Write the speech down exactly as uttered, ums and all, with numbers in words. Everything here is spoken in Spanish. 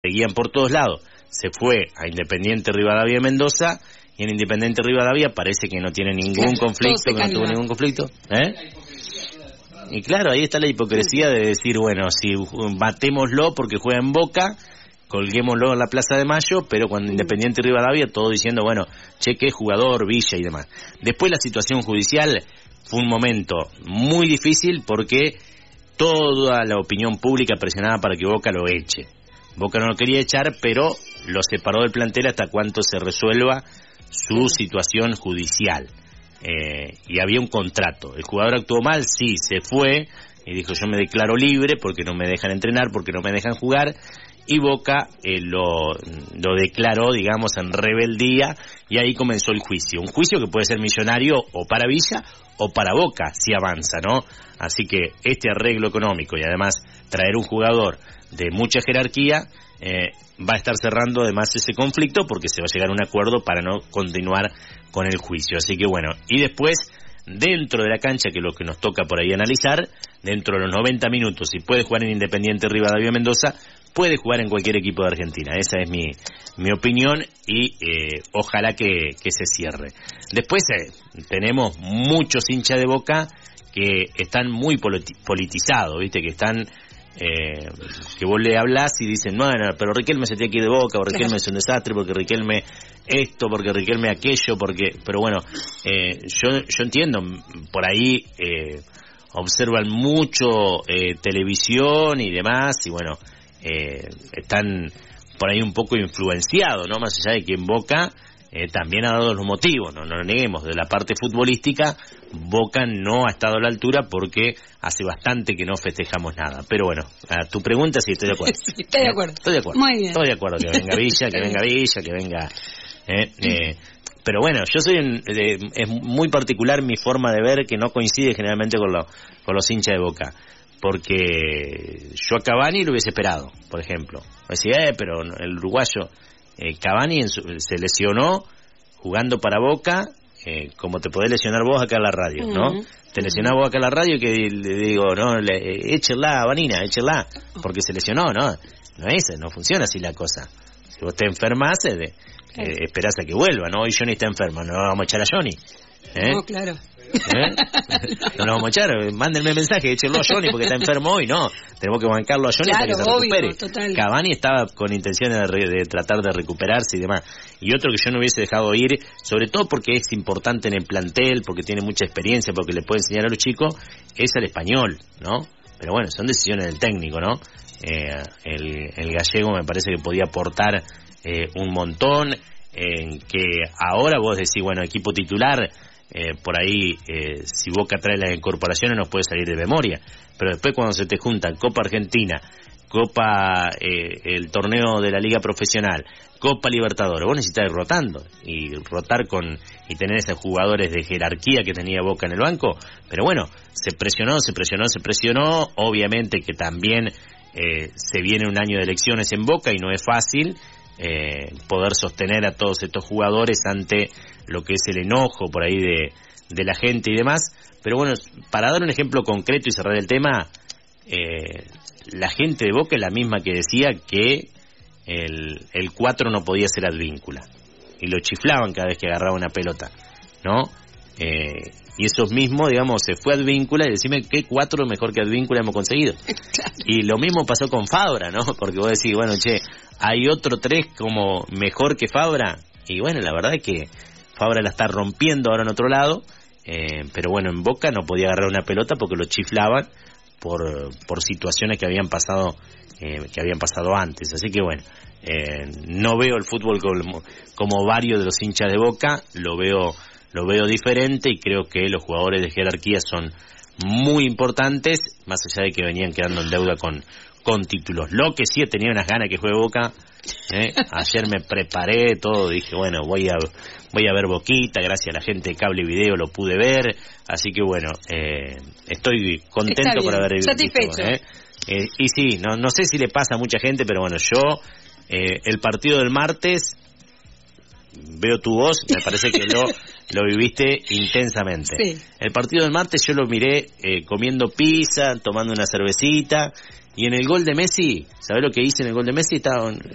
seguían por todos lados, se fue a Independiente Rivadavia de Mendoza, y en Independiente Rivadavia parece que no tiene ningún claro, conflicto, que no tuvo ningún conflicto, ¿eh? Y claro, ahí está la hipocresía de decir, bueno, si matémoslo porque juega en Boca, colguémoslo en la Plaza de Mayo, pero cuando Independiente Rivadavia, todo diciendo, bueno, che, qué jugador, Villa y demás. Después la situación judicial fue un momento muy difícil porque toda la opinión pública presionaba para que Boca lo eche. Boca no lo quería echar, pero lo separó del plantel hasta cuanto se resuelva su situación judicial. Eh, y había un contrato. El jugador actuó mal, sí, se fue y dijo, yo me declaro libre porque no me dejan entrenar, porque no me dejan jugar. Y Boca eh, lo, lo declaró, digamos, en rebeldía, y ahí comenzó el juicio. Un juicio que puede ser millonario o para Villa o para Boca, si avanza, ¿no? Así que este arreglo económico y además traer un jugador de mucha jerarquía eh, va a estar cerrando además ese conflicto porque se va a llegar a un acuerdo para no continuar con el juicio. Así que bueno, y después, dentro de la cancha, que es lo que nos toca por ahí analizar, dentro de los noventa minutos, si puede jugar en Independiente Rivadavia Mendoza, puede jugar en cualquier equipo de Argentina. Esa es mi mi opinión y eh, ojalá que, que se cierre. Después eh, tenemos muchos hinchas de Boca que están muy politi- politizados, ¿viste? Que están... Eh, que vos le hablás y dicen, no, no, pero Riquelme se tiene que ir de Boca, o Riquelme es un desastre, porque Riquelme esto, porque Riquelme aquello, porque... Pero bueno, eh, yo yo entiendo, por ahí eh, observan mucho eh, televisión y demás, y bueno, eh, están por ahí un poco influenciados, ¿no? Más allá de que en Boca eh, también ha dado los motivos, no, no lo neguemos, de la parte futbolística, Boca no ha estado a la altura porque hace bastante que no festejamos nada. Pero bueno, a tu pregunta sí estoy de acuerdo. Sí, estoy de acuerdo. Estoy de acuerdo. Muy bien. Estoy de acuerdo que venga Villa, que venga Villa, que venga... Eh, eh, pero bueno, yo soy en, eh, es muy particular mi forma de ver, que no coincide generalmente con, lo, con los hinchas de Boca. Porque yo a Cavani lo hubiese esperado, por ejemplo. Decía, eh, pero el uruguayo eh, Cavani en su, se lesionó jugando para Boca, eh, como te podés lesionar vos acá en la radio, ¿no? Uh-huh. Te lesionás vos acá en la radio, que le digo, no, le, eh, échela, Vanina, échela, porque se lesionó, ¿no? No es, no funciona así la cosa. Si vos te enfermas, eh, de, eh, esperás a que vuelva, ¿no? Hoy Johnny está enfermo, no lo vamos a echar a Johnny. ¿Eh? No, claro. ¿Eh? No lo vamos a echar, mándenme mensaje, échenlo a Johnny porque está enfermo hoy, no, tenemos que bancarlo a Johnny claro, hasta que se recupere. Obvio, total. Cavani estaba con intenciones de, re, de tratar de recuperarse y demás, y otro que yo no hubiese dejado ir, sobre todo porque es importante en el plantel, porque tiene mucha experiencia, porque le puede enseñar a los chicos, es el español, ¿no? Pero bueno, son decisiones del técnico, ¿no? Eh, el, el gallego me parece que podía aportar eh, un montón, en que ahora vos decís, bueno, equipo titular, Eh, por ahí, eh, si Boca trae las incorporaciones nos puede salir de memoria, pero después cuando se te juntan Copa Argentina, Copa, eh, el torneo de la Liga Profesional, Copa Libertadores, vos necesitas ir rotando, y rotar con, y tener esos jugadores de jerarquía que tenía Boca en el banco, pero bueno, se presionó, se presionó, se presionó, obviamente que también eh, se viene un año de elecciones en Boca y no es fácil, Eh, poder sostener a todos estos jugadores ante lo que es el enojo por ahí de, de la gente y demás. Pero bueno, para dar un ejemplo concreto y cerrar el tema, eh, la gente de Boca es la misma que decía que el, el cuatro no podía ser Advíncula y lo chiflaban cada vez que agarraba una pelota, ¿no? Eh, y esos mismos, digamos, se fue Advíncula y decime qué cuatro mejor que Advíncula hemos conseguido. Y lo mismo pasó con Fabra, ¿no? Porque vos decís, bueno, che, hay otro tres como mejor que Fabra, y bueno, la verdad es que Fabra la está rompiendo ahora en otro lado, eh, pero bueno, en Boca no podía agarrar una pelota porque lo chiflaban por por situaciones que habían pasado eh, que habían pasado antes. Así que bueno, eh, no veo el fútbol como, como varios de los hinchas de Boca, lo veo lo veo diferente, y creo que los jugadores de jerarquía son muy importantes, más allá de que venían quedando en deuda con con títulos. Lo que sí tenía unas ganas que juegue Boca, ¿eh? Ayer me preparé todo, dije, bueno, voy a voy a ver Boquita, gracias a la gente de Cable y Video lo pude ver, así que bueno, eh, estoy contento por haber visto, satisfecho. ¿eh? Eh, y sí, no no sé si le pasa a mucha gente, pero bueno, yo eh, el partido del martes, veo tu voz, me parece que lo lo viviste intensamente. Sí. El partido del martes yo lo miré eh, comiendo pizza, tomando una cervecita, y en el gol de Messi, ¿sabés lo que hice en el gol de Messi? Estaba,